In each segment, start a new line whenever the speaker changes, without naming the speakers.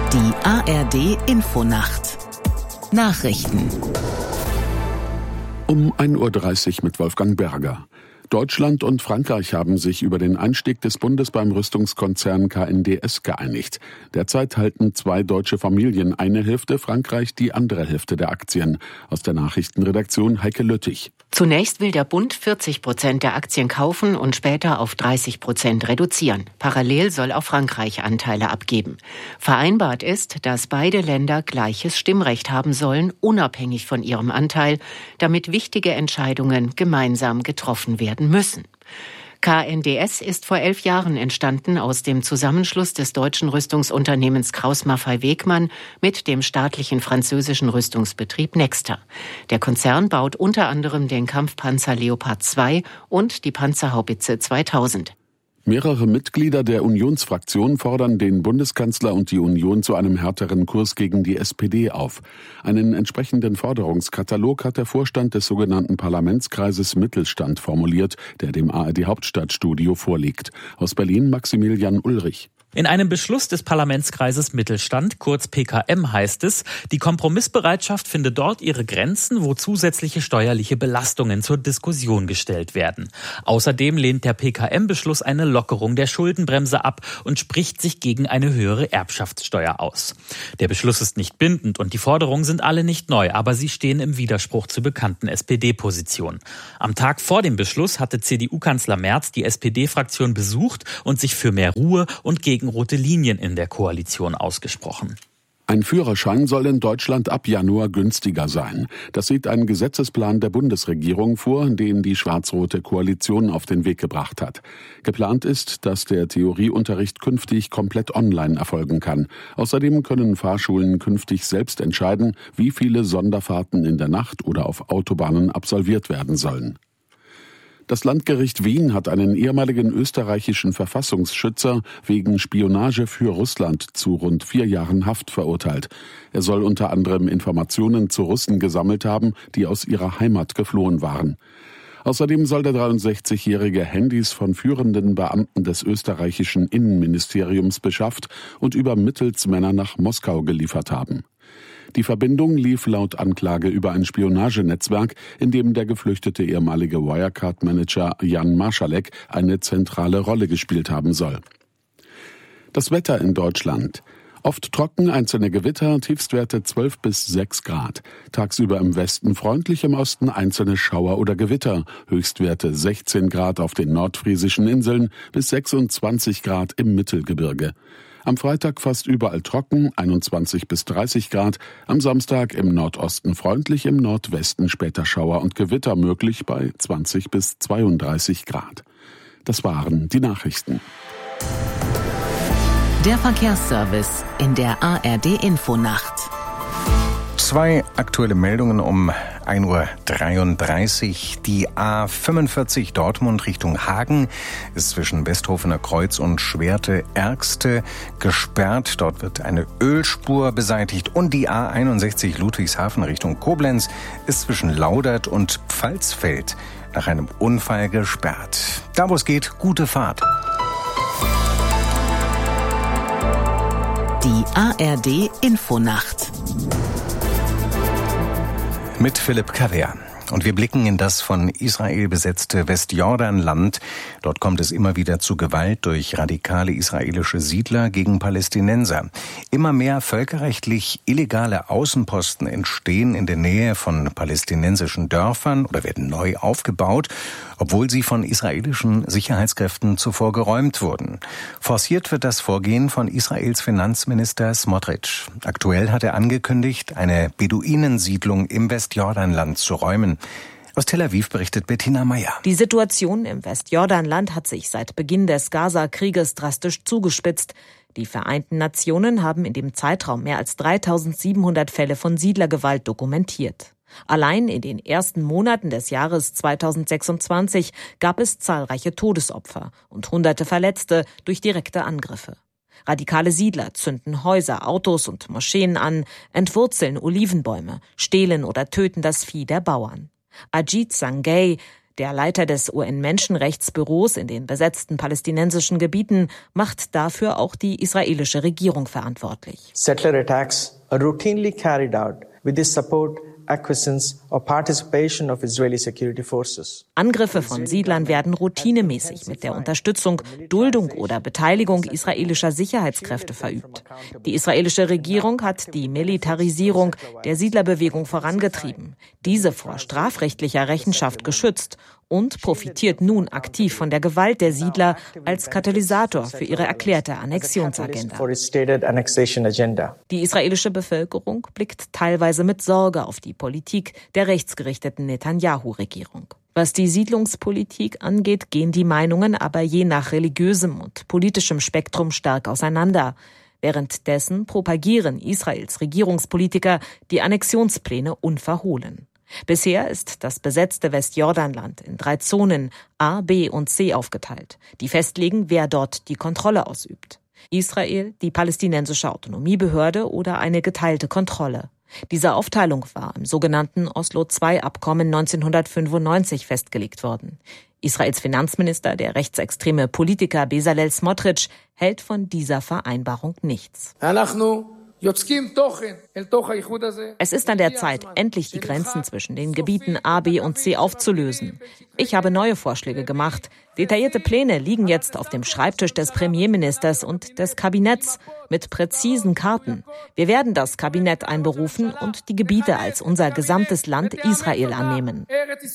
Die ARD-Infonacht. Nachrichten.
Um 1.30 Uhr mit Wolfgang Berger. Deutschland und Frankreich haben sich über den Einstieg des Bundes beim Rüstungskonzern KNDS geeinigt. Derzeit halten 2 deutsche Familien eine Hälfte, Frankreich die andere Hälfte der Aktien. Aus der Nachrichtenredaktion Heike Lüttich.
Zunächst will der Bund 40% der Aktien kaufen und später auf 30% reduzieren. Parallel soll auch Frankreich Anteile abgeben. Vereinbart ist, dass beide Länder gleiches Stimmrecht haben sollen, unabhängig von ihrem Anteil, damit wichtige Entscheidungen gemeinsam getroffen werden müssen. KNDS ist vor 11 Jahren entstanden aus dem Zusammenschluss des deutschen Rüstungsunternehmens Krauss-Maffei-Wegmann mit dem staatlichen französischen Rüstungsbetrieb Nexter. Der Konzern baut unter anderem den Kampfpanzer Leopard 2 und die Panzerhaubitze 2000.
Mehrere Mitglieder der Unionsfraktion fordern den Bundeskanzler und die Union zu einem härteren Kurs gegen die SPD auf. Einen entsprechenden Forderungskatalog hat der Vorstand des sogenannten Parlamentskreises Mittelstand formuliert, der dem ARD-Hauptstadtstudio vorliegt. Aus Berlin Maximilian Ulrich.
In einem Beschluss des Parlamentskreises Mittelstand, kurz PKM, heißt es, die Kompromissbereitschaft finde dort ihre Grenzen, wo zusätzliche steuerliche Belastungen zur Diskussion gestellt werden. Außerdem lehnt der PKM-Beschluss eine Lockerung der Schuldenbremse ab und spricht sich gegen eine höhere Erbschaftssteuer aus. Der Beschluss ist nicht bindend und die Forderungen sind alle nicht neu, aber sie stehen im Widerspruch zu bekannten SPD-Positionen. Am Tag vor dem Beschluss hatte CDU-Kanzler Merz die SPD-Fraktion besucht und sich für mehr Ruhe und gegen rote Linien in der Koalition ausgesprochen.
Ein Führerschein soll in Deutschland ab Januar günstiger sein. Das sieht ein Gesetzesplan der Bundesregierung vor, den die schwarz-rote Koalition auf den Weg gebracht hat. Geplant ist, dass der Theorieunterricht künftig komplett online erfolgen kann. Außerdem können Fahrschulen künftig selbst entscheiden, wie viele Sonderfahrten in der Nacht oder auf Autobahnen absolviert werden sollen. Das Landgericht Wien hat einen ehemaligen österreichischen Verfassungsschützer wegen Spionage für Russland zu rund 4 Jahren Haft verurteilt. Er soll unter anderem Informationen zu Russen gesammelt haben, die aus ihrer Heimat geflohen waren. Außerdem soll der 63-Jährige Handys von führenden Beamten des österreichischen Innenministeriums beschafft und über Mittelsmänner nach Moskau geliefert haben. Die Verbindung lief laut Anklage über ein Spionagenetzwerk, in dem der geflüchtete ehemalige Wirecard-Manager Jan Marschalek eine zentrale Rolle gespielt haben soll. Das Wetter in Deutschland. Oft trocken, einzelne Gewitter, Tiefstwerte 12 bis 6 Grad. Tagsüber im Westen freundlich, im Osten einzelne Schauer oder Gewitter. Höchstwerte 16 Grad auf den nordfriesischen Inseln bis 26 Grad im Mittelgebirge. Am Freitag fast überall trocken, 21 bis 30 Grad. Am Samstag im Nordosten freundlich, im Nordwesten später Schauer und Gewitter möglich bei 20 bis 32 Grad. Das waren die Nachrichten.
Der Verkehrsservice in der ARD-Infonacht.
2 aktuelle Meldungen um 1.33 Uhr. Die A45 Dortmund Richtung Hagen ist zwischen Westhofener Kreuz und Schwerte-Ergste gesperrt. Dort wird eine Ölspur beseitigt. Und die A61 Ludwigshafen Richtung Koblenz ist zwischen Laudert und Pfalzfeld nach einem Unfall gesperrt. Da wo es geht, gute Fahrt.
Die ARD-Infonacht.
Mit Philipp Kaver. Und wir blicken in das von Israel besetzte Westjordanland. Dort kommt es immer wieder zu Gewalt durch radikale israelische Siedler gegen Palästinenser. Immer mehr völkerrechtlich illegale Außenposten entstehen in der Nähe von palästinensischen Dörfern oder werden neu aufgebaut, obwohl sie von israelischen Sicherheitskräften zuvor geräumt wurden. Forciert wird das Vorgehen von Israels Finanzminister Smotrich. Aktuell hat er angekündigt, eine Beduinensiedlung im Westjordanland zu räumen. Aus Tel Aviv berichtet Bettina Meyer.
Die Situation im Westjordanland hat sich seit Beginn des Gaza-Krieges drastisch zugespitzt. Die Vereinten Nationen haben in dem Zeitraum mehr als 3.700 Fälle von Siedlergewalt dokumentiert. Allein in den ersten Monaten des Jahres 2026 gab es zahlreiche Todesopfer und Hunderte Verletzte durch direkte Angriffe. Radikale Siedler zünden Häuser, Autos und Moscheen an, entwurzeln Olivenbäume, stehlen oder töten das Vieh der Bauern. Ajit Sangay, Der Leiter des UN-Menschenrechtsbüros in den besetzten palästinensischen Gebieten macht dafür auch die israelische Regierung verantwortlich.
Settler attacks are routinely carried out with the support, acquiescence or participation of Israeli security forces.
Angriffe von Siedlern werden routinemäßig mit der Unterstützung, Duldung oder Beteiligung israelischer Sicherheitskräfte verübt. Die israelische Regierung hat die Militarisierung der Siedlerbewegung vorangetrieben, diese vor strafrechtlicher Rechenschaft geschützt und profitiert nun aktiv von der Gewalt der Siedler als Katalysator für ihre erklärte Annexionsagenda. Die israelische Bevölkerung blickt teilweise mit Sorge auf die Politik der rechtsgerichteten Netanyahu-Regierung. Was die Siedlungspolitik angeht, gehen die Meinungen aber je nach religiösem und politischem Spektrum stark auseinander. Währenddessen propagieren Israels Regierungspolitiker die Annexionspläne unverhohlen. Bisher ist das besetzte Westjordanland in 3 Zonen A, B und C aufgeteilt, die festlegen, wer dort die Kontrolle ausübt. Israel, die palästinensische Autonomiebehörde oder eine geteilte Kontrolle. Diese Aufteilung war im sogenannten Oslo-II-Abkommen 1995 festgelegt worden. Israels Finanzminister, der rechtsextreme Politiker Bezalel Smotrich, hält von dieser Vereinbarung nichts. Es ist an der Zeit, endlich die Grenzen zwischen den Gebieten A, B und C aufzulösen. Ich habe neue Vorschläge gemacht. Detaillierte Pläne liegen jetzt auf dem Schreibtisch des Premierministers und des Kabinetts mit präzisen Karten. Wir werden das Kabinett einberufen und die Gebiete als unser gesamtes Land Israel annehmen.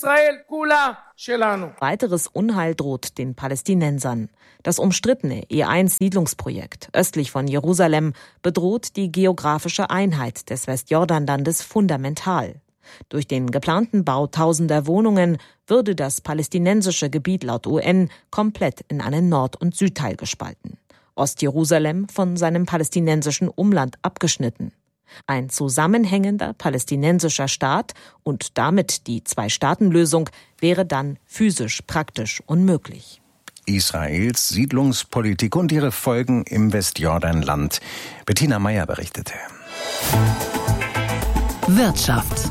Weiteres Unheil droht den Palästinensern. Das umstrittene E1-Siedlungsprojekt östlich von Jerusalem bedroht die geografische Einheit des Westjordanlandes fundamental. Durch den geplanten Bau tausender Wohnungen würde das palästinensische Gebiet laut UN komplett in einen Nord- und Südteil gespalten. Ostjerusalem von seinem palästinensischen Umland abgeschnitten. Ein zusammenhängender palästinensischer Staat und damit die Zwei-Staaten-Lösung wäre dann physisch praktisch unmöglich.
Israels Siedlungspolitik und ihre Folgen im Westjordanland. Bettina Meyer berichtete.
Wirtschaft.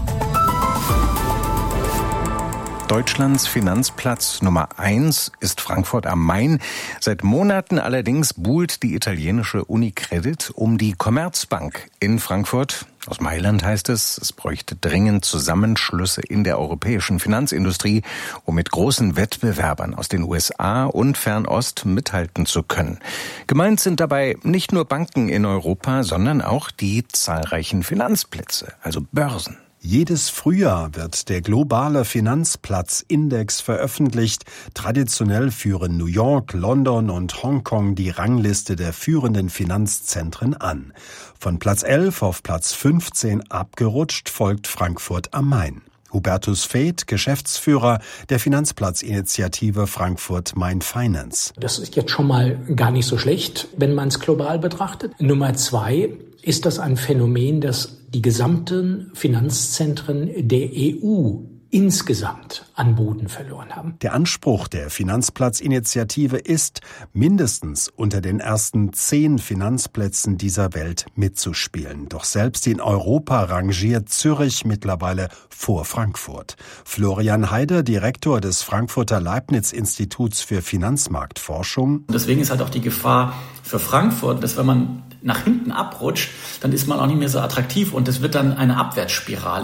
Deutschlands Finanzplatz Nummer 1 ist Frankfurt am Main. Seit Monaten allerdings buhlt die italienische Unicredit um die Commerzbank in Frankfurt. Aus Mailand heißt es bräuchte dringend Zusammenschlüsse in der europäischen Finanzindustrie, um mit großen Wettbewerbern aus den USA und Fernost mithalten zu können. Gemeint sind dabei nicht nur Banken in Europa, sondern auch die zahlreichen Finanzplätze, also Börsen.
Jedes Frühjahr wird der globale Finanzplatzindex veröffentlicht. Traditionell führen New York, London und Hongkong die Rangliste der führenden Finanzzentren an. Von Platz 11 auf Platz 15 abgerutscht folgt Frankfurt am Main. Hubertus Veith, Geschäftsführer der Finanzplatzinitiative Frankfurt Main Finance.
Das ist jetzt schon mal gar nicht so schlecht, wenn man es global betrachtet. Nummer 2 ist das ein Phänomen, das die gesamten Finanzzentren der EU insgesamt an Boden verloren haben.
Der Anspruch der Finanzplatzinitiative ist, mindestens unter den ersten 10 Finanzplätzen dieser Welt mitzuspielen. Doch selbst in Europa rangiert Zürich mittlerweile vor Frankfurt. Florian Heider, Direktor des Frankfurter Leibniz-Instituts für Finanzmarktforschung.
Deswegen ist halt auch die Gefahr für Frankfurt, dass wenn man nach hinten abrutscht, dann ist man auch nicht mehr so attraktiv und es wird dann eine Abwärtsspirale.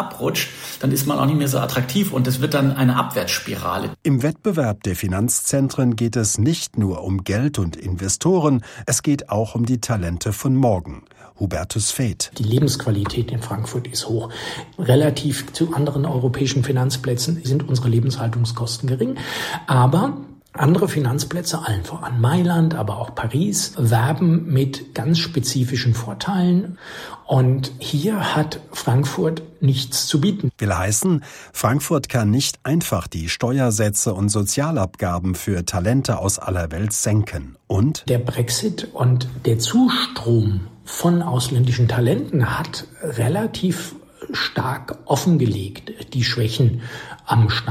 Im Wettbewerb der Finanzzentren geht es nicht nur um Geld und Investoren, es geht auch um die Talente von morgen. Hubertus Veith.
Die Lebensqualität in Frankfurt ist hoch. Relativ zu anderen europäischen Finanzplätzen sind unsere Lebenshaltungskosten gering. Aber andere Finanzplätze, allen voran Mailand, aber auch Paris, werben mit ganz spezifischen Vorteilen. Und hier hat Frankfurt nichts zu bieten.
Will heißen, Frankfurt kann nicht einfach die Steuersätze und Sozialabgaben für Talente aus aller Welt senken. Und
der Brexit und der Zustrom von ausländischen Talenten hat relativ stark offengelegt die Schwächen am Standort.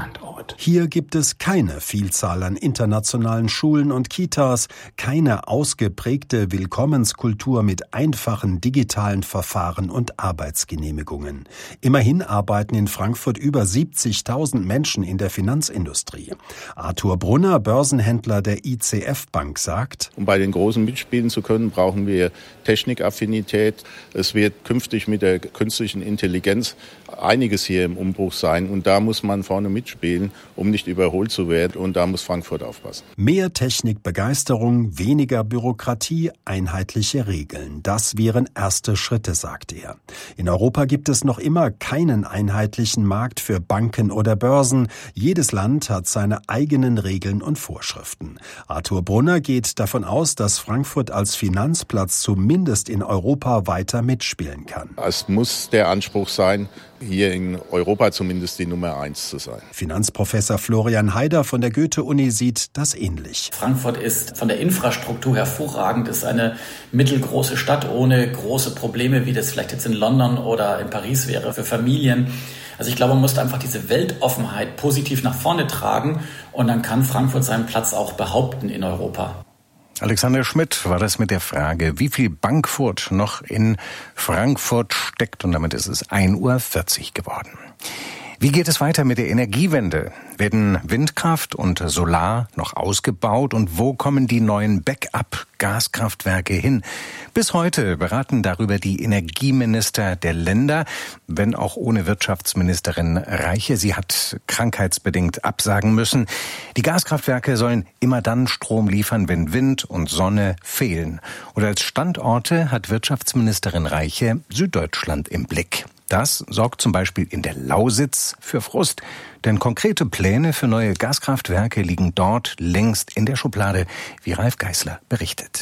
wird.
Hier gibt es keine Vielzahl an internationalen Schulen und Kitas, keine ausgeprägte Willkommenskultur mit einfachen digitalen Verfahren und Arbeitsgenehmigungen. Immerhin arbeiten in Frankfurt über 70.000 Menschen in der Finanzindustrie. Arthur Brunner, Börsenhändler der ICF Bank, sagt:
Um bei den Großen mitspielen zu können, brauchen wir Technikaffinität. Es wird künftig mit der künstlichen Intelligenz einiges hier im Umbruch sein. Und da muss man vorne mitspielen, um nicht überholt zu werden. Und da muss Frankfurt aufpassen.
Mehr Technikbegeisterung, weniger Bürokratie, einheitliche Regeln. Das wären erste Schritte, sagt er. In Europa gibt es noch immer keinen einheitlichen Markt für Banken oder Börsen. Jedes Land hat seine eigenen Regeln und Vorschriften. Arthur Brunner geht davon aus, dass Frankfurt als Finanzplatz zumindest in Europa weiter mitspielen kann.
Es muss der Anspruch sein, hier in Europa zumindest die Nummer 1 zu sein.
Finanzprofessor Florian Haider von der Goethe-Uni sieht das ähnlich.
Frankfurt ist von der Infrastruktur hervorragend, ist eine mittelgroße Stadt ohne große Probleme, wie das vielleicht jetzt in London oder in Paris wäre für Familien. Also ich glaube, man muss einfach diese Weltoffenheit positiv nach vorne tragen und dann kann Frankfurt seinen Platz auch behaupten in Europa.
Alexander Schmidt war das mit der Frage, wie viel Bankfurt noch in Frankfurt steckt. Und damit ist es 1:40 Uhr geworden. Wie geht es weiter mit der Energiewende? Werden Windkraft und Solar noch ausgebaut? Und wo kommen die neuen Backup-Gaskraftwerke hin? Bis heute beraten darüber die Energieminister der Länder, wenn auch ohne Wirtschaftsministerin Reiche. Sie hat krankheitsbedingt absagen müssen. Die Gaskraftwerke sollen immer dann Strom liefern, wenn Wind und Sonne fehlen. Und als Standorte hat Wirtschaftsministerin Reiche Süddeutschland im Blick. Das sorgt zum Beispiel in der Lausitz für Frust, denn konkrete Pläne für neue Gaskraftwerke liegen dort längst in der Schublade, wie Ralf Geißler berichtet.